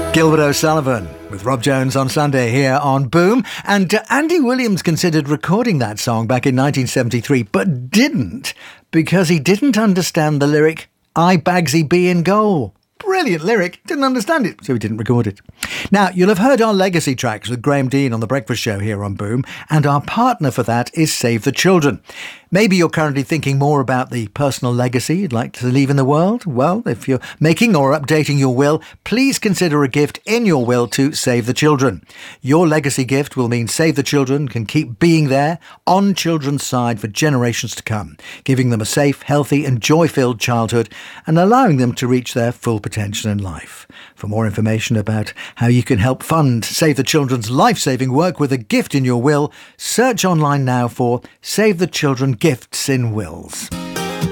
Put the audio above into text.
Gilbert O'Sullivan with Rob Jones on Sunday here on Boom. And Andy Williams considered recording that song back in 1973, but didn't, because he didn't understand the lyric, I Bagsy be in goal. Brilliant lyric, didn't understand it, so he didn't record it. Now, you'll have heard our legacy tracks with Graham Dean on The Breakfast Show here on Boom, and our partner for that is Save the Children. Maybe you're currently thinking more about the personal legacy you'd like to leave in the world. Well, if you're making or updating your will, please consider a gift in your will to Save the Children. Your legacy gift will mean Save the Children can keep being there on children's side for generations to come, giving them a safe, healthy and joy-filled childhood and allowing them to reach their full potential in life. For more information about how you can help fund Save the Children's life-saving work with a gift in your will, search online now for Save the Children Gifts in Wills.